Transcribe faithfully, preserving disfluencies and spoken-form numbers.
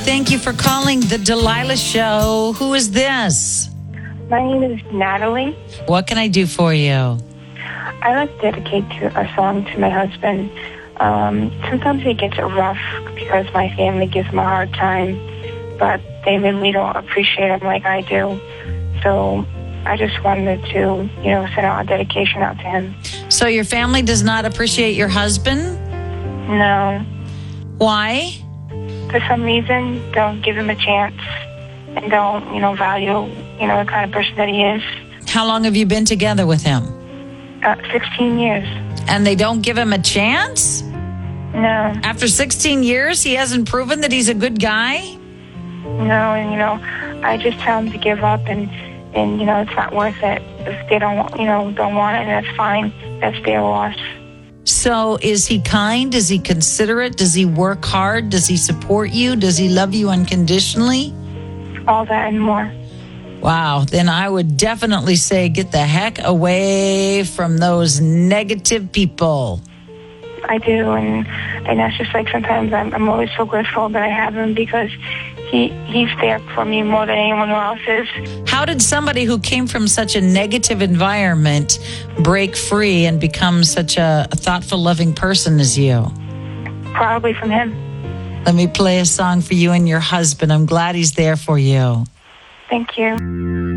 Thank you for calling the Delilah Show. Who is this? My name is Natalie. What can I do for you? I like to dedicate to a song to my husband. Um, sometimes he gets it rough because my family gives him a hard time, but they really don't appreciate him like I do. So I just wanted to, you know, send out a dedication out to him. So your family does not appreciate your husband? No. Why? For some reason, don't give him a chance and don't, you know, value, you know, the kind of person that he is. How long have you been together with him? Uh, sixteen years. And they don't give him a chance? No. After sixteen years, he hasn't proven that he's a good guy? No, and, you know, I just tell him to give up and, and you know, it's not worth it. If they don't, you know, don't want it, that's fine. That's their loss. So is he kind? Is he considerate? Does he work hard? Does he support you? Does he love you unconditionally? All that and more. Wow. Then I would definitely say get the heck away from those negative people. I do, and and that's just like sometimes I'm, I'm always so grateful that I have him because he he's there for me more than anyone else is. How did somebody who came from such a negative environment break free and become such a, a thoughtful, loving person as you? Probably from him. Let me play a song for you and your husband. I'm glad he's there for you. Thank you.